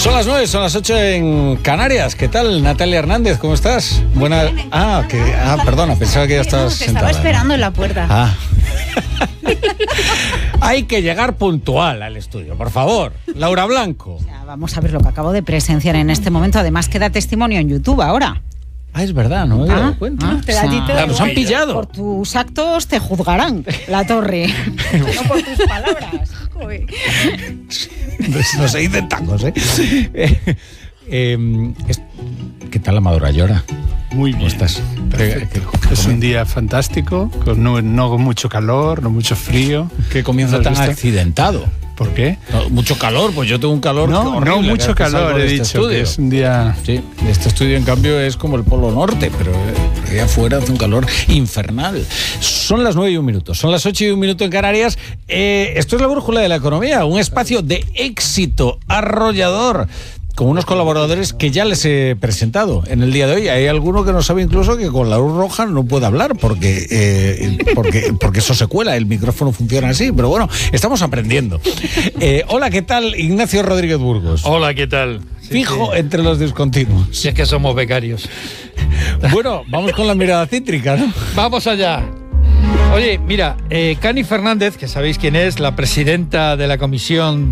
Son las 9, son las 8 en Canarias. ¿Qué tal, Natalia Hernández? ¿Cómo estás? Buena. Perdona, pensaba que ya estabas sentada. Te estaba esperando en la puerta. Hay que llegar puntual al estudio, por favor. Laura Blanco. O sea, vamos a ver lo que acabo de presenciar en este momento. Además, queda testimonio en YouTube ahora. Es verdad, no me he dado cuenta. Nos han pillado. Por tus actos te juzgarán, la torre. No por tus palabras. Joder. No se dicen tacos, ¿eh? ¿Qué tal, Amadora Llora? Muy bien. ¿Cómo estás? Es un día fantástico, con no mucho calor, no mucho frío. ¿Qué comienzo tan accidentado? ¿Por qué? No, mucho calor, pues yo tengo un calor horrible. No mucho calor, he dicho, que es un día... Sí, este estudio en cambio es como el Polo Norte, pero allá afuera hace un calor infernal. Son las 9 y 1 minuto, son las 8 y 1 minuto en Canarias. Esto es la Brújula de la Economía, un espacio de éxito arrollador, con unos colaboradores que ya les he presentado en el día de hoy. Hay alguno que no sabe incluso que con la luz roja no puede hablar porque eso se cuela, el micrófono funciona así, pero bueno, estamos aprendiendo. Hola, ¿qué tal? Ignacio Rodríguez Burgos. Hola, ¿qué tal? Fijo entre los discontinuos. Si es que somos becarios. Bueno, vamos con la mirada cítrica, ¿no? Vamos allá. Oye, mira, Cani Fernández, que sabéis quién es, la presidenta de la Comisión